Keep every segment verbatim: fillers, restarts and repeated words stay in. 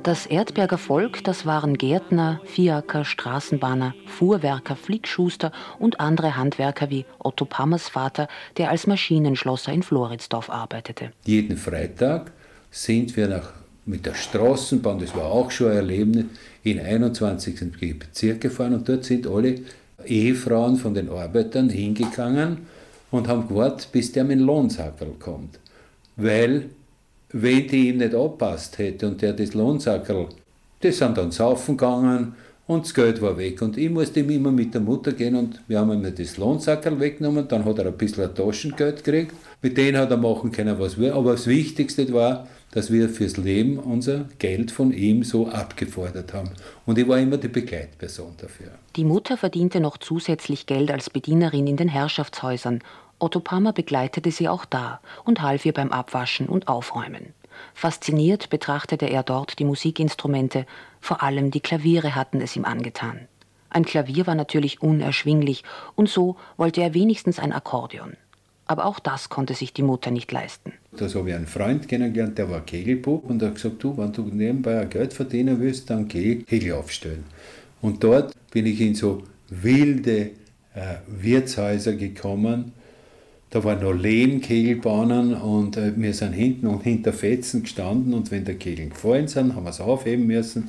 Das Erdberger Volk, das waren Gärtner, Viehhacker, Straßenbahner, Fuhrwerker, Flickschuster und andere Handwerker wie Otto Pammers Vater, der als Maschinenschlosser in Floridsdorf arbeitete. Jeden Freitag sind wir nach, mit der Straßenbahn, das war auch schon ein Erlebnis, in einundzwanzigsten Bezirk gefahren und dort sind alle Ehefrauen von den Arbeitern hingegangen und haben gewartet, bis der mit dem Lohnsackerl kommt. Weil, wenn die ihm nicht angepasst hätte und der das Lohnsackerl, die sind dann saufen gegangen und das Geld war weg. Und ich musste ihm immer mit der Mutter gehen und wir haben ihm das Lohnsackerl weggenommen, dann hat er ein bisschen ein Taschengeld gekriegt. Mit denen hat er machen können, was will. Aber das Wichtigste war, dass wir fürs Leben unser Geld von ihm so abgefordert haben. Und ich war immer die Begleitperson dafür. Die Mutter verdiente noch zusätzlich Geld als Bedienerin in den Herrschaftshäusern. Otto Pammer begleitete sie auch da und half ihr beim Abwaschen und Aufräumen. Fasziniert betrachtete er dort die Musikinstrumente, vor allem die Klaviere hatten es ihm angetan. Ein Klavier war natürlich unerschwinglich und so wollte er wenigstens ein Akkordeon. Aber auch das konnte sich die Mutter nicht leisten. Da habe ich einen Freund kennengelernt, der war Kegelbub und er hat gesagt, du, wenn du nebenbei ein Geld verdienen willst, dann geh Kegel aufstellen. Und dort bin ich in so wilde äh, Wirtshäuser gekommen. Da waren noch Lehmkegelbahnen und äh, wir sind hinten und hinter Fetzen gestanden und wenn der Kegel gefallen sind, haben wir es aufheben müssen.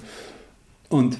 Und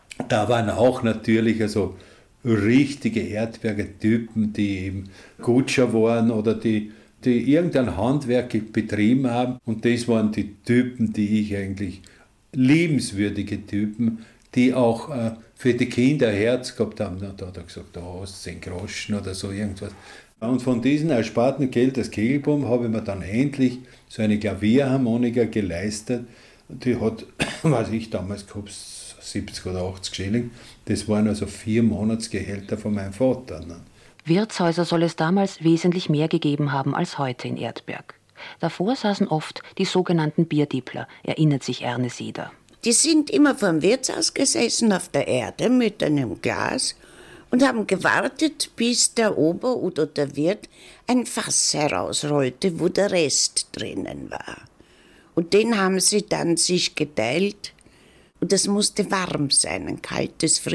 da waren auch natürlich also richtige Erdberger Typen, die eben Kutscher waren oder die, die irgendein Handwerk betrieben haben. Und das waren die Typen, die ich eigentlich, liebenswürdige Typen, die auch äh, für die Kinder ein Herz gehabt haben. Da hat er gesagt, da hast du zehn Groschen oder so irgendwas. Und von diesem ersparten Geld als Kegelbum habe ich mir dann endlich so eine Klavierharmonika geleistet. Die hat, weiß ich, damals gehabt, siebzig oder achtzig Schilling. Das waren also vier Monatsgehälter von meinem Vater. Wirtshäuser soll es damals wesentlich mehr gegeben haben als heute in Erdberg. Davor saßen oft die sogenannten Bierdiebler, erinnert sich Erne Sieder. Die sind immer vor dem Wirtshaus gesessen auf der Erde mit einem Glas und haben gewartet, bis der Ober oder der Wirt ein Fass herausrollte, wo der Rest drinnen war. Und den haben sie dann sich geteilt. Und das musste warm sein, ein kaltes,